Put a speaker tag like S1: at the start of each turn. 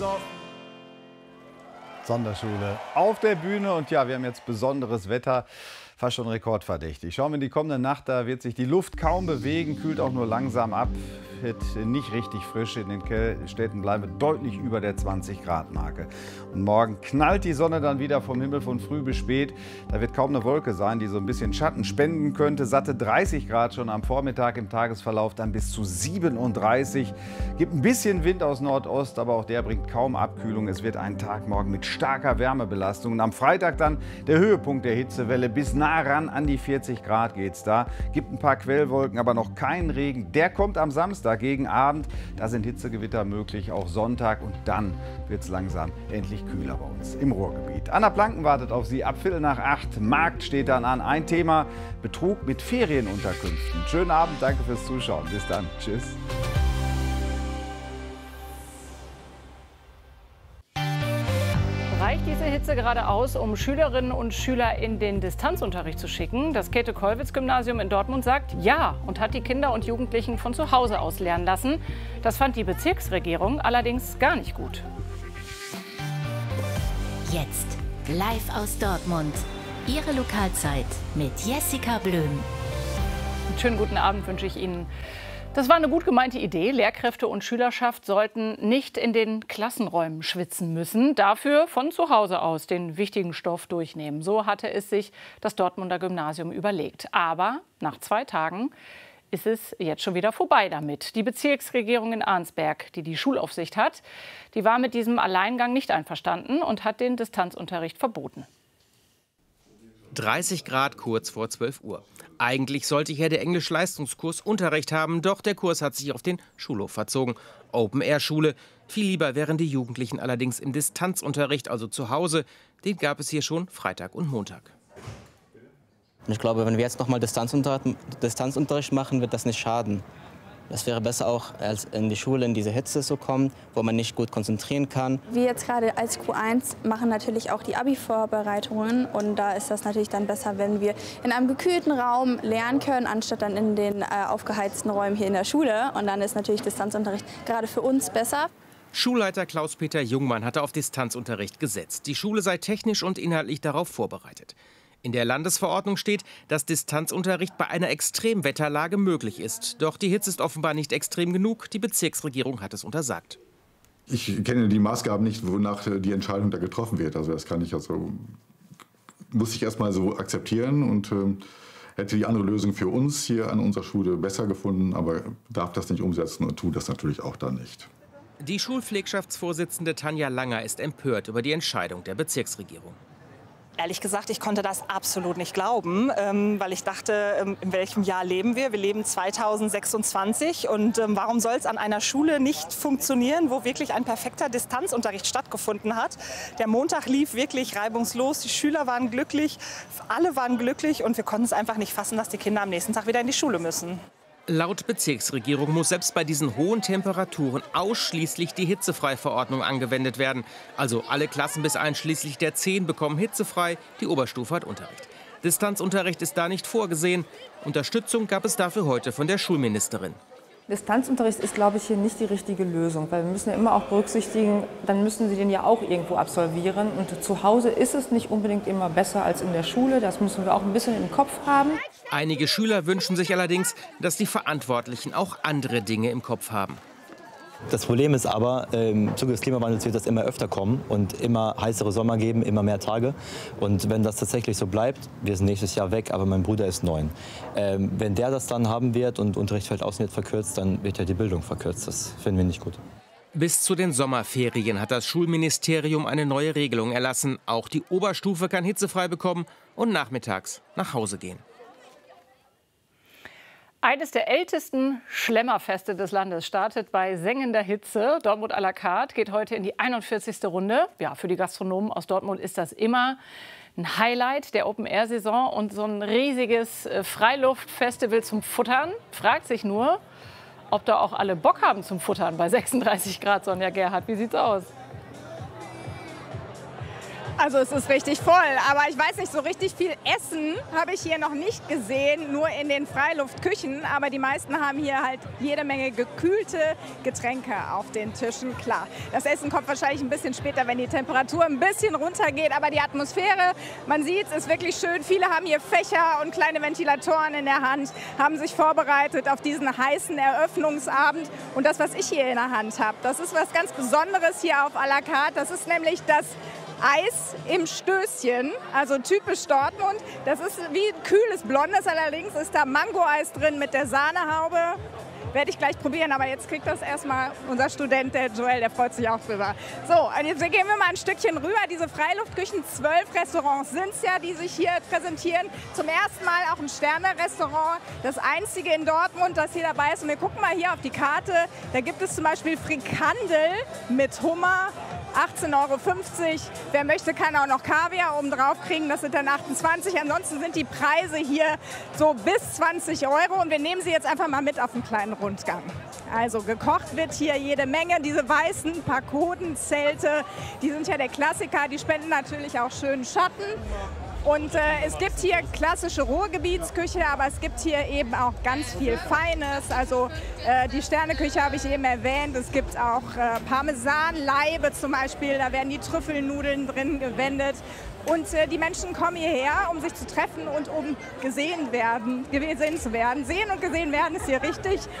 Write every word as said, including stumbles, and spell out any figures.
S1: Sonderschule auf der Bühne und ja, wir haben jetzt besonderes Wetter, fast schon rekordverdächtig. Schauen wir in die kommende Nacht, da wird sich die Luft kaum bewegen, kühlt auch nur langsam ab, wird nicht richtig frisch. In den Städten bleiben wir deutlich über der zwanzig Grad Marke. Und morgen knallt die Sonne dann wieder vom Himmel von früh bis spät. Da wird kaum eine Wolke sein, die so ein bisschen Schatten spenden könnte. Satte dreißig Grad schon am Vormittag, im Tagesverlauf dann bis zu siebenunddreißig. Gibt ein bisschen Wind aus Nordost, aber auch der bringt kaum Abkühlung. Es wird ein Tag morgen mit starker Wärmebelastung. Und am Freitag dann der Höhepunkt der Hitzewelle. Bis nah ran an die vierzig Grad geht's da. Gibt ein paar Quellwolken, aber noch keinen Regen. Der kommt am Samstag gegen Abend. Da sind Hitzegewitter möglich, auch Sonntag. Und dann wird es langsam endlich kühler bei uns im Ruhrgebiet. Anna Planken wartet auf Sie ab Viertel nach acht. Markt steht dann an. Ein Thema: Betrug mit Ferienunterkünften. Schönen Abend, danke fürs Zuschauen. Bis dann. Tschüss.
S2: Reicht diese Hitze gerade aus, um Schülerinnen und Schüler in den Distanzunterricht zu schicken? Das Käthe-Kollwitz-Gymnasium in Dortmund sagt ja und hat die Kinder und Jugendlichen von zu Hause aus lernen lassen. Das fand die Bezirksregierung allerdings gar nicht gut.
S3: Jetzt live aus Dortmund. Ihre Lokalzeit mit Jessica Blüm.
S2: Einen schönen guten Abend wünsche ich Ihnen. Das war eine gut gemeinte Idee. Lehrkräfte und Schülerschaft sollten nicht in den Klassenräumen schwitzen müssen, dafür von zu Hause aus den wichtigen Stoff durchnehmen. So hatte es sich das Dortmunder Gymnasium überlegt. Aber nach zwei Tagen ist es jetzt schon wieder vorbei damit. Die Bezirksregierung in Arnsberg, die die Schulaufsicht hat, die war mit diesem Alleingang nicht einverstanden und hat den Distanzunterricht verboten.
S4: dreißig Grad kurz vor zwölf Uhr. Eigentlich sollte hier der Englisch-Leistungskurs Unterricht haben, doch der Kurs hat sich auf den Schulhof verzogen. Open-Air-Schule. Viel lieber wären die Jugendlichen allerdings im Distanzunterricht, also zu Hause. Den gab es hier schon Freitag und Montag.
S5: Ich glaube, wenn wir jetzt noch mal Distanzunterricht, Distanzunterricht machen, wird das nicht schaden. Das wäre besser auch, als in die Schule in diese Hitze zu kommen, wo man nicht gut konzentrieren kann.
S6: Wir jetzt gerade als Q eins machen natürlich auch die Abi-Vorbereitungen. Und da ist das natürlich dann besser, wenn wir in einem gekühlten Raum lernen können, anstatt dann in den äh, aufgeheizten Räumen hier in der Schule. Und dann ist natürlich Distanzunterricht gerade für uns besser.
S4: Schulleiter Klaus-Peter Jungmann hatte auf Distanzunterricht gesetzt. Die Schule sei technisch und inhaltlich darauf vorbereitet. In der Landesverordnung steht, dass Distanzunterricht bei einer Extremwetterlage möglich ist. Doch die Hitze ist offenbar nicht extrem genug. Die Bezirksregierung hat es untersagt.
S7: Ich kenne die Maßgaben nicht, wonach die Entscheidung da getroffen wird. Also das kann ich also, muss ich erst mal so akzeptieren und äh, hätte die andere Lösung für uns hier an unserer Schule besser gefunden, aber darf das nicht umsetzen und tut das natürlich auch dann nicht.
S4: Die Schulpflegschaftsvorsitzende Tanja Langer ist empört über die Entscheidung der Bezirksregierung.
S8: Ehrlich gesagt, ich konnte das absolut nicht glauben, ähm, weil ich dachte, ähm, in welchem Jahr leben wir? Wir leben zweitausendsechsundzwanzig und ähm, warum soll es an einer Schule nicht funktionieren, wo wirklich ein perfekter Distanzunterricht stattgefunden hat? Der Montag lief wirklich reibungslos, die Schüler waren glücklich, alle waren glücklich und wir konnten es einfach nicht fassen, dass die Kinder am nächsten Tag wieder in die Schule müssen.
S4: Laut Bezirksregierung muss selbst bei diesen hohen Temperaturen ausschließlich die Hitzefreiverordnung angewendet werden. Also alle Klassen bis einschließlich der zehn bekommen hitzefrei, die Oberstufe hat Unterricht. Distanzunterricht ist da nicht vorgesehen. Unterstützung gab es dafür heute von der Schulministerin.
S9: Distanzunterricht ist, glaube ich, hier nicht die richtige Lösung, weil wir müssen ja immer auch berücksichtigen, dann müssen sie den ja auch irgendwo absolvieren. Und zu Hause ist es nicht unbedingt immer besser als in der Schule. Das müssen wir auch ein bisschen im Kopf haben.
S4: Einige Schüler wünschen sich allerdings, dass die Verantwortlichen auch andere Dinge im Kopf haben.
S5: Das Problem ist aber, im Zuge des Klimawandels wird das immer öfter kommen und immer heißere Sommer geben, immer mehr Tage. Und wenn das tatsächlich so bleibt, wir sind nächstes Jahr weg, aber mein Bruder ist neun. Ähm, wenn der das dann haben wird und Unterricht fällt aus und wird verkürzt, dann wird ja die Bildung verkürzt. Das finden wir nicht gut.
S4: Bis zu den Sommerferien hat das Schulministerium eine neue Regelung erlassen. Auch die Oberstufe kann hitzefrei bekommen und nachmittags nach Hause gehen.
S2: Eines der ältesten Schlemmerfeste des Landes startet bei sengender Hitze. Dortmund à la carte geht heute in die einundvierzigste Runde. Ja, für die Gastronomen aus Dortmund ist das immer ein Highlight der Open-Air-Saison. Und so ein riesiges Freiluftfestival zum Futtern. Fragt sich nur, ob da auch alle Bock haben zum Futtern bei sechsunddreißig Grad, Sonja Gerhardt. Wie sieht's aus?
S10: Also es ist richtig voll, aber ich weiß nicht, so richtig viel Essen habe ich hier noch nicht gesehen, nur in den Freiluftküchen. Aber die meisten haben hier halt jede Menge gekühlte Getränke auf den Tischen. Klar, das Essen kommt wahrscheinlich ein bisschen später, wenn die Temperatur ein bisschen runtergeht. Aber die Atmosphäre, man sieht es, ist wirklich schön. Viele haben hier Fächer und kleine Ventilatoren in der Hand, haben sich vorbereitet auf diesen heißen Eröffnungsabend. Und das, was ich hier in der Hand habe, das ist was ganz Besonderes hier auf à la carte. Das ist nämlich das Eis im Stößchen, also typisch Dortmund. Das ist wie ein kühles Blondes, allerdings ist da Mango-Eis drin mit der Sahnehaube. Werde ich gleich probieren, aber jetzt kriegt das erstmal unser Student, der Joel, der freut sich auch drüber. So, und jetzt gehen wir mal ein Stückchen rüber. Diese Freiluftküchen, zwölf Restaurants sind es ja, die sich hier präsentieren. Zum ersten Mal auch ein Sterne-Restaurant, das einzige in Dortmund, das hier dabei ist. Und wir gucken mal hier auf die Karte. Da gibt es zum Beispiel Frikandel mit Hummer. achtzehn Euro fünfzig. Wer möchte, kann auch noch Kaviar oben drauf kriegen. Das sind dann achtundzwanzig. Ansonsten sind die Preise hier so bis zwanzig Euro. Und wir nehmen sie jetzt einfach mal mit auf einen kleinen Rundgang. Also gekocht wird hier jede Menge. Diese weißen Pagodenzelte, die sind ja der Klassiker. Die spenden natürlich auch schönen Schatten. Und äh, es gibt hier klassische Ruhrgebietsküche, aber es gibt hier eben auch ganz viel Feines. Also äh, die Sterneküche habe ich eben erwähnt. Es gibt auch äh, Parmesanleibe zum Beispiel, da werden die Trüffelnudeln drin gewendet. Und äh, die Menschen kommen hierher, um sich zu treffen und um gesehen, werden, gesehen zu werden. Sehen und gesehen werden ist hier richtig.